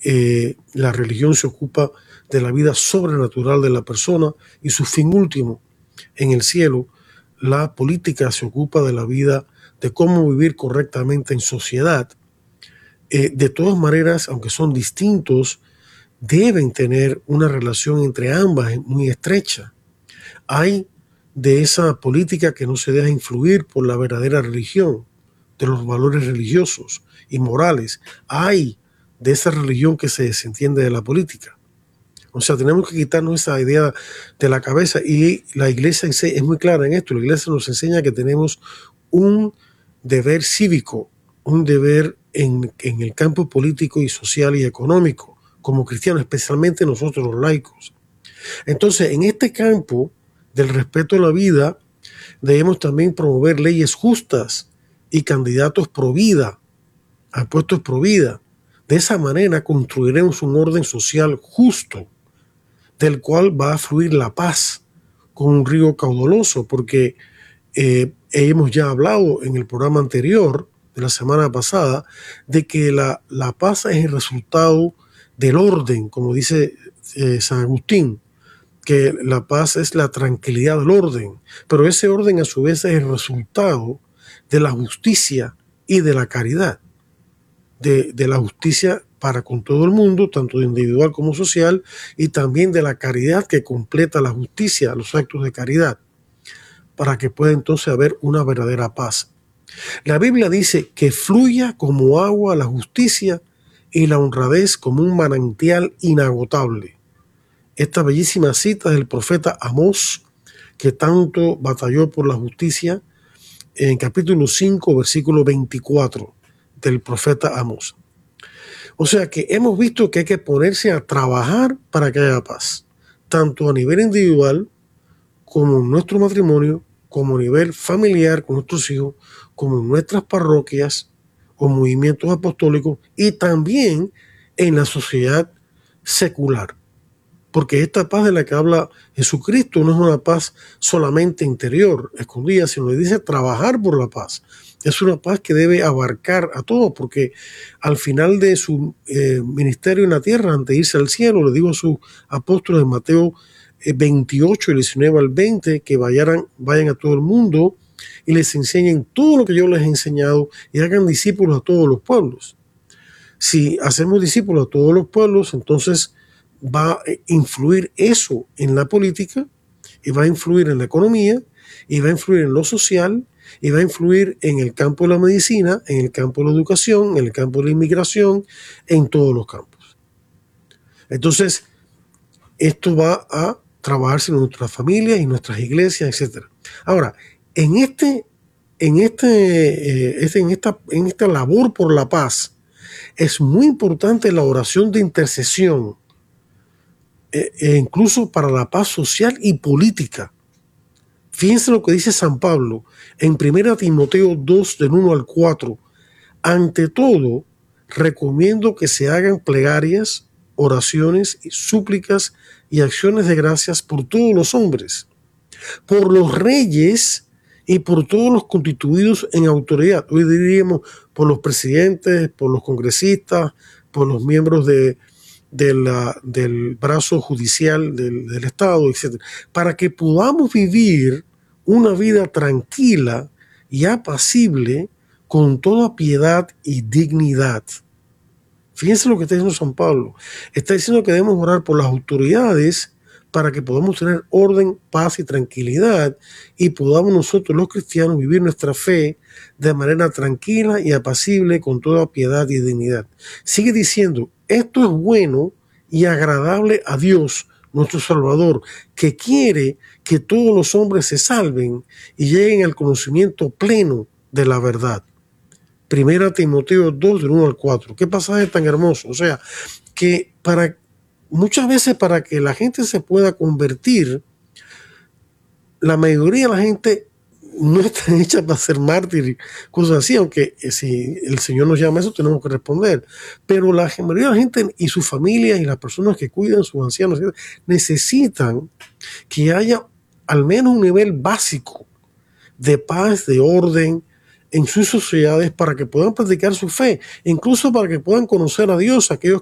la religión se ocupa de la vida sobrenatural de la persona y su fin último en el cielo. La política se ocupa de la vida, de cómo vivir correctamente en sociedad. De todas maneras, aunque son distintos, deben tener una relación entre ambas muy estrecha. Hay de esa política que no se deja influir por la verdadera religión, de los valores religiosos y morales. Hay de esa religión que se desentiende de la política. O sea, tenemos que quitarnos esa idea de la cabeza, y la iglesia es muy clara en esto. La iglesia nos enseña que tenemos un deber cívico, un deber en el campo político y social y económico, como cristianos, especialmente nosotros los laicos. Entonces, en este campo del respeto a la vida, debemos también promover leyes justas y candidatos pro vida, a puestos pro vida. De esa manera construiremos un orden social justo, del cual va a fluir la paz con un río caudaloso, porque hemos ya hablado en el programa anterior de la semana pasada de que la paz es el resultado del orden, como dice San Agustín, que la paz es la tranquilidad del orden, pero ese orden a su vez es el resultado de la justicia y de la caridad, de la justicia para con todo el mundo, tanto individual como social, y también de la caridad que completa la justicia, los actos de caridad, para que pueda entonces haber una verdadera paz. La Biblia dice que fluya como agua la justicia y la honradez como un manantial inagotable. Esta bellísima cita del profeta Amós, que tanto batalló por la justicia, en capítulo 5, versículo 24 del profeta Amós. O sea que hemos visto que hay que ponerse a trabajar para que haya paz, tanto a nivel individual como en nuestro matrimonio, como a nivel familiar con nuestros hijos, como en nuestras parroquias o movimientos apostólicos, y también en la sociedad secular. Porque esta paz de la que habla Jesucristo no es una paz solamente interior, escondida, sino que dice trabajar por la paz. Es una paz que debe abarcar a todos, porque al final de su ministerio en la tierra, antes de irse al cielo, le digo a sus apóstoles en Mateo 28, 19 al 20, que vayan a todo el mundo y les enseñen todo lo que yo les he enseñado y hagan discípulos a todos los pueblos. Si hacemos discípulos a todos los pueblos, entonces va a influir eso en la política, y va a influir en la economía, y va a influir en lo social, y va a influir en el campo de la medicina, en el campo de la educación, en el campo de la inmigración, en todos los campos. Entonces, esto va a trabajarse en nuestras familias y nuestras iglesias, etc. Ahora, en esta labor por la paz, es muy importante la oración de intercesión, incluso para la paz social y política. Fíjense lo que dice San Pablo en 1 Timoteo 2, del 1 al 4. Ante todo, recomiendo que se hagan plegarias, oraciones, súplicas y acciones de gracias por todos los hombres, por los reyes y por todos los constituidos en autoridad. Hoy diríamos por los presidentes, por los congresistas, por los miembros del brazo judicial del Estado, etc., para que podamos vivir una vida tranquila y apacible con toda piedad y dignidad. Fíjense lo que está diciendo San Pablo. Está diciendo que debemos orar por las autoridades para que podamos tener orden, paz y tranquilidad, y podamos nosotros los cristianos vivir nuestra fe de manera tranquila y apacible con toda piedad y dignidad. Sigue diciendo, esto es bueno y agradable a Dios, nuestro Salvador, que quiere que todos los hombres se salven y lleguen al conocimiento pleno de la verdad. 1 Timoteo 2, del 1 al 4. ¿Qué pasaje tan hermoso? O sea, que muchas veces para que la gente se pueda convertir, la mayoría de la gente no está hecha para ser mártir, cosas así, aunque si el Señor nos llama a eso tenemos que responder. Pero la mayoría de la gente y sus familias y las personas que cuidan a sus ancianos necesitan que haya al menos un nivel básico de paz, de orden en sus sociedades, para que puedan practicar su fe, incluso para que puedan conocer a Dios, aquellos